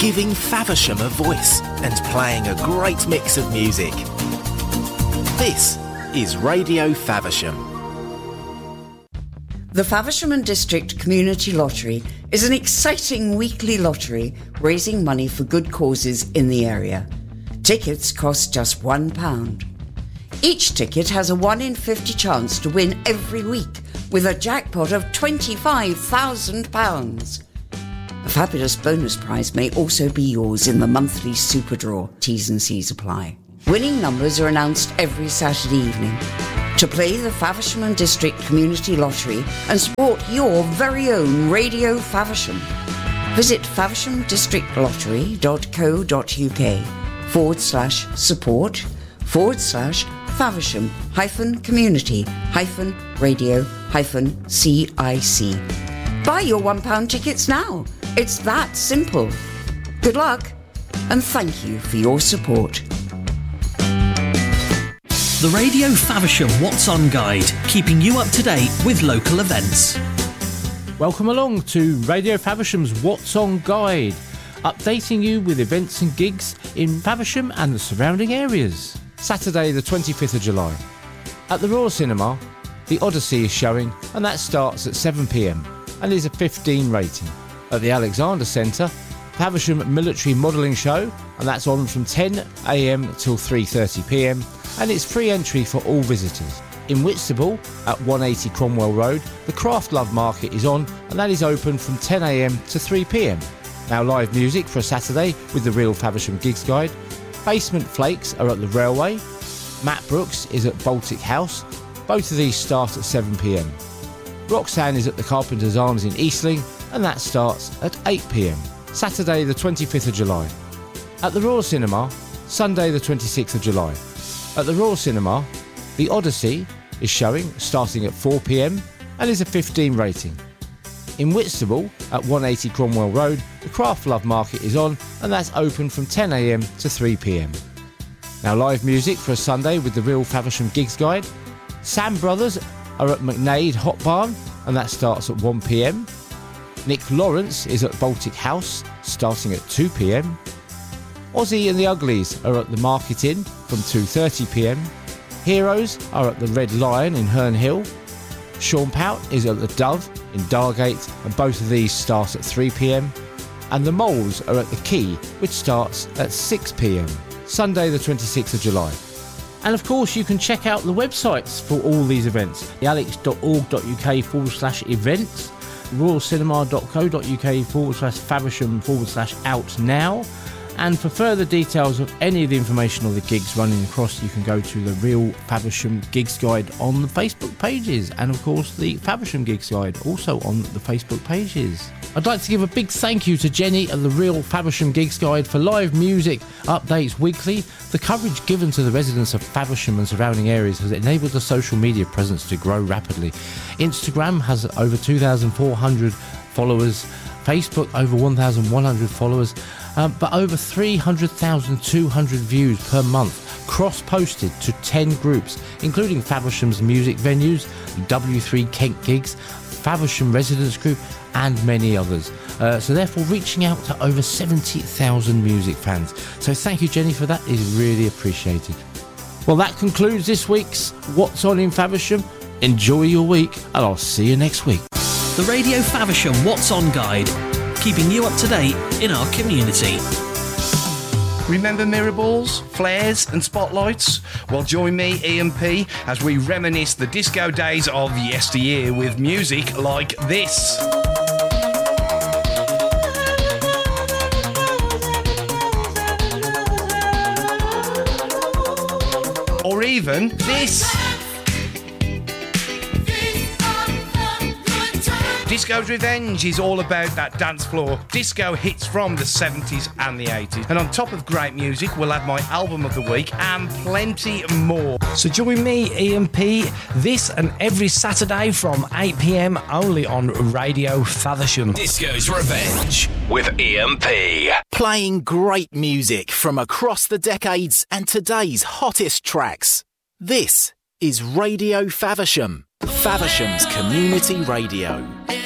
giving Faversham a voice and playing a great mix of music. This is Radio Faversham. The Faversham and District Community Lottery is an exciting weekly lottery raising money for good causes in the area. Tickets cost just £1. Each ticket has a 1 in 50 chance to win every week, with a jackpot of £25,000. A fabulous bonus prize may also be yours in the monthly super draw. T's and C's apply. Winning numbers are announced every Saturday evening. To play the Faversham and District Community Lottery and support your very own Radio Faversham, visit faversham-lottery.co.uk/support/Faversham-community-radio-cic. Buy your £1 tickets now. It's that simple. Good luck, and thank you for your support. The Radio Faversham What's On Guide, keeping you up to date with local events. Welcome along to Radio Faversham's What's On Guide, updating you with events and gigs in Faversham and the surrounding areas. Saturday the 25th of July. At the Royal Cinema, The Odyssey is showing, and that starts at 7 p.m. and is a 15 rating. At the Alexander Centre, Faversham Military Modelling Show, and that's on from 10 a.m. till 3:30 p.m. and it's free entry for all visitors. In Whitstable, at 180 Cromwell Road, the Craft Love Market is on, and that is open from 10 a.m. to 3 p.m. Now live music for a Saturday with the Real Faversham Gigs Guide. Basement Flakes are at the Railway. Matt Brooks is at Baltic House. Both of these start at 7 p.m. Roxanne is at the Carpenter's Arms in Eastling, and that starts at 8 p.m. Saturday the 25th of July. At the Royal Cinema, Sunday the 26th of July. At the Royal Cinema, The Odyssey is showing, starting at 4 p.m. and is a 15 rating. In Whitstable, at 180 Cromwell Road, the Craft Love Market is on, and that's open from 10 a.m. to 3 p.m. Now live music for a Sunday with the Real Faversham Gigs Guide. Sam Brothers are at McNaid Hot Barn, and that starts at 1 p.m. Nick Lawrence is at Baltic House, starting at 2 p.m. Ozzy and the Uglies are at the Market Inn from 2:30 p.m. Heroes are at the Red Lion in Herne Hill. Sean Pout is at the Dove in Dargate, and both of these start at 3 p.m. And the Moles are at the Key, which starts at 6 p.m. Sunday the 26th of July. And of course you can check out the websites for all these events. thealex.org.uk/events, royalcinema.co.uk/Faversham/out now. And for further details of any of the information or the gigs running across, you can go to the Real Faversham Gigs Guide on the Facebook pages, and of course the Faversham Gigs Guide also on the Facebook pages. I'd like to give a big thank you to Jenny and the Real Faversham Gigs Guide for live music updates weekly. The coverage given to the residents of Faversham and surrounding areas has enabled the social media presence to grow rapidly. Instagram has over 2,400 followers, Facebook over 1,100 followers, but over 300,200 views per month, cross-posted to 10 groups, including Faversham's music venues, W3 Kent Gigs, Faversham Residents Group, and many others. So therefore reaching out to over 70,000 music fans. So thank you, Jenny, for that. It is really appreciated. Well, that concludes this week's What's On in Faversham. Enjoy your week, and I'll see you next week. The Radio Faversham What's On Guide, keeping you up to date in our community. Remember mirror balls, flares and spotlights? Well, join me, Ian P, as we reminisce the disco days of yesteryear with music like this. Or even this. Disco's Revenge is all about that dance floor disco hits from the 70s and the 80s. And on top of great music, we'll have my album of the week and plenty more. So join me, Ian P, this and every Saturday from 8 p.m. only on Radio Faversham. Disco's Revenge with Ian P. Playing great music from across the decades and today's hottest tracks. This is Radio Faversham, Faversham's community radio.